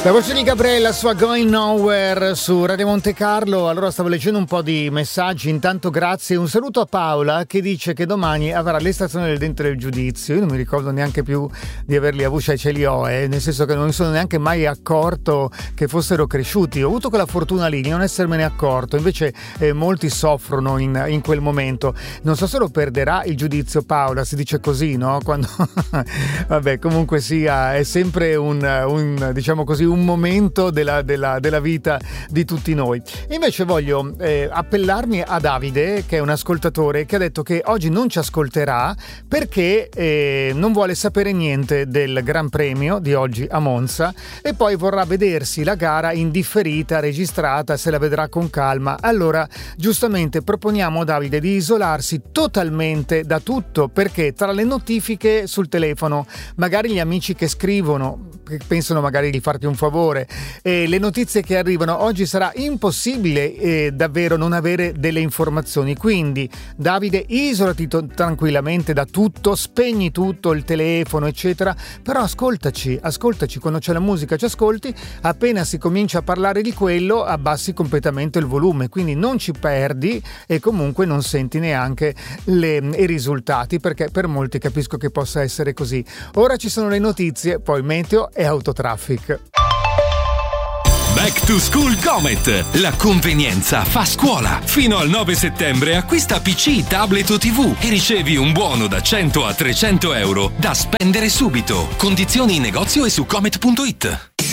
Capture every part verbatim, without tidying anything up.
La voce di Gabriella, sua Going Nowhere su Radio Monte Carlo. Allora stavo leggendo un po' di messaggi, intanto grazie. Un saluto a Paola che dice che domani avrà l'estrazione del dente del giudizio. Io non mi ricordo neanche più di averli avuti, cioè ce li ho, eh, nel senso che non mi sono neanche mai accorto che fossero cresciuti. Ho avuto quella fortuna lì di non essermene accorto, invece eh, molti soffrono in, in quel momento. Non so se lo perderà il giudizio Paola, si dice così, no? Quando vabbè, comunque sia, è sempre un, un diciamo così, un momento della, della, della vita di tutti noi. Invece voglio eh, appellarmi a Davide, che è un ascoltatore, che ha detto che oggi non ci ascolterà perché eh, non vuole sapere niente del Gran Premio di oggi a Monza e poi vorrà vedersi la gara in differita, registrata, se la vedrà con calma. Allora, giustamente proponiamo a Davide di isolarsi totalmente da tutto, perché tra le notifiche sul telefono, magari gli amici che scrivono, che pensano magari di farti un favore, e le notizie che arrivano, oggi sarà impossibile eh, davvero non avere delle informazioni. Quindi Davide, isolati to- tranquillamente da tutto, spegni tutto, il telefono eccetera, però ascoltaci, ascoltaci quando c'è la musica, ci ascolti, appena si comincia a parlare di quello abbassi completamente il volume, quindi non ci perdi e comunque non senti neanche le, i risultati, perché per molti capisco che possa essere così. Ora ci sono le notizie, poi meteo e autotraffic. Back to School Comet. La convenienza fa scuola. Fino al nove settembre acquista P C, tablet o tivù e ricevi un buono da cento a trecento euro da spendere subito. Condizioni in negozio e su comet punto it.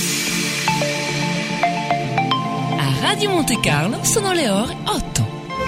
A Radio Monte Carlo sono le ore otto.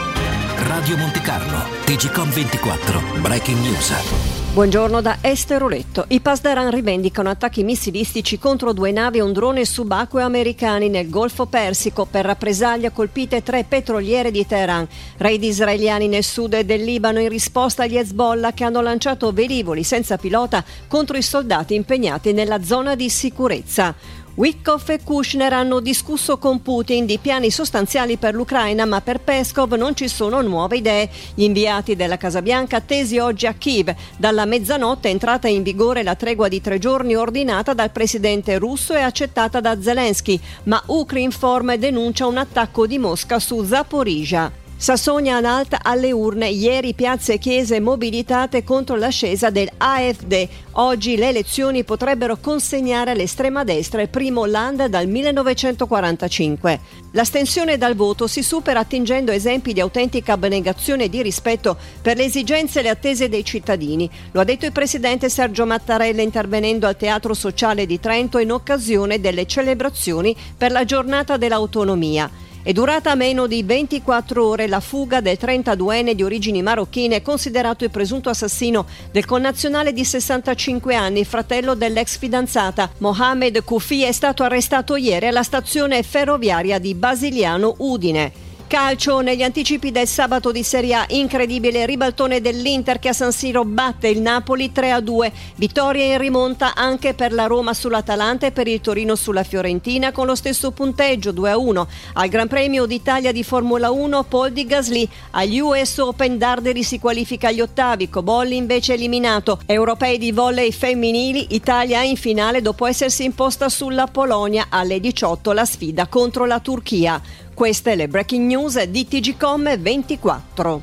Radio Monte Carlo, T G Com ventiquattro, Breaking News. Buongiorno da Esteroletto. I Pasdaran rivendicano attacchi missilistici contro due navi e un drone subacqueo americani nel Golfo Persico. Per rappresaglia colpite tre petroliere di Teheran. Raid israeliani nel sud del Libano in risposta agli Hezbollah che hanno lanciato velivoli senza pilota contro i soldati impegnati nella zona di sicurezza. Witkoff e Kushner hanno discusso con Putin di piani sostanziali per l'Ucraina, ma per Peskov non ci sono nuove idee. Gli inviati della Casa Bianca attesi oggi a Kiev. Dalla mezzanotte è entrata in vigore la tregua di tre giorni ordinata dal presidente russo e accettata da Zelensky, ma Ukrinform denuncia un attacco di Mosca su Zaporizhzhia. Sassonia Anhalt alle urne, ieri piazze e chiese mobilitate contro l'ascesa del A F D. Oggi le elezioni potrebbero consegnare all'estrema destra il primo land dal millenovecentoquarantacinque. L'astensione dal voto si supera attingendo esempi di autentica abnegazione e di rispetto per le esigenze e le attese dei cittadini. Lo ha detto il presidente Sergio Mattarella intervenendo al Teatro Sociale di Trento in occasione delle celebrazioni per la giornata dell'autonomia. È durata meno di ventiquattro ore la fuga del trentaduenne di origini marocchine, considerato il presunto assassino del connazionale di sessantacinque anni, fratello dell'ex fidanzata. Mohamed Koufi è stato arrestato ieri alla stazione ferroviaria di Basiliano Udine. Calcio, negli anticipi del sabato di Serie A, incredibile ribaltone dell'Inter che a San Siro batte il Napoli tre a due. Vittoria in rimonta anche per la Roma sull'Atalanta e per il Torino sulla Fiorentina con lo stesso punteggio due a uno. Al Gran Premio d'Italia di Formula uno, Paul di Gasly. Agli U S Open Darderi si qualifica agli ottavi, Cobolli invece eliminato. Europei di volley femminili, Italia in finale dopo essersi imposta sulla Polonia. Alle diciotto la sfida contro la Turchia. Queste le breaking news di T G Com ventiquattro.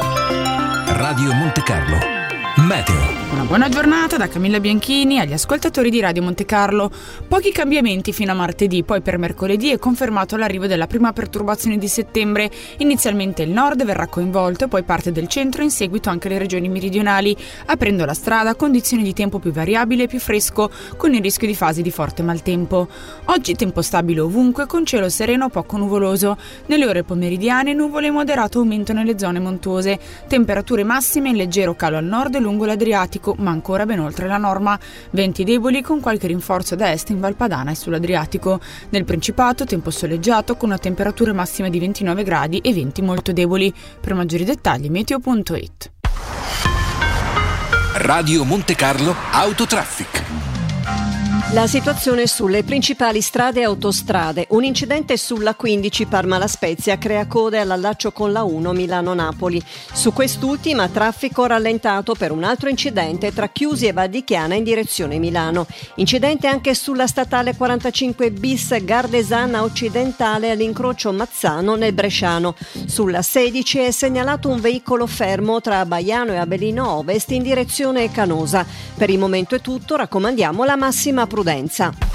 Radio Monte Carlo, meteo. Una buona giornata da Camilla Bianchini agli ascoltatori di Radio Monte Carlo. Pochi cambiamenti fino a martedì, poi per mercoledì è confermato l'arrivo della prima perturbazione di settembre. Inizialmente il nord verrà coinvolto e poi parte del centro, in seguito anche le regioni meridionali, aprendo la strada a condizioni di tempo più variabile e più fresco, con il rischio di fasi di forte maltempo. Oggi tempo stabile ovunque, con cielo sereno poco nuvoloso. Nelle ore pomeridiane nuvole e moderato aumento nelle zone montuose. Temperature massime in leggero calo al nord e lungo l'Adriatico, ma ancora ben oltre la norma. Venti deboli con qualche rinforzo da est in Valpadana e sull'Adriatico. Nel Principato tempo soleggiato con una temperatura massima di ventinove gradi e venti molto deboli. Per maggiori dettagli meteo punto it. Radio Monte Carlo Autotraffic. La situazione sulle principali strade e autostrade. Un incidente sulla quindici Parma-La Spezia crea code all'allaccio con la uno Milano-Napoli. Su quest'ultima traffico rallentato per un altro incidente tra Chiusi e Val di Chiana in direzione Milano. Incidente anche sulla statale quarantacinque bis Gardesana occidentale all'incrocio Mazzano nel Bresciano. Sulla sedici è segnalato un veicolo fermo tra Baiano e Abellino Ovest in direzione Canosa. Per il momento è tutto, raccomandiamo la massima prudenza.